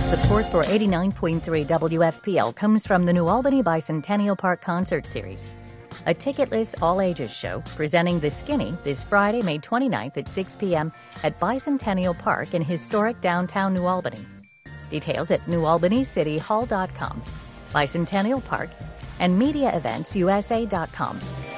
Support for 89.3 WFPL comes from the New Albany Bicentennial Park Concert Series, a ticketless all-ages show presenting The Skinny this Friday, May 29th at 6 p.m. at Bicentennial Park in historic downtown New Albany. Details at newalbanycityhall.com, Bicentennial Park, and mediaeventsusa.com.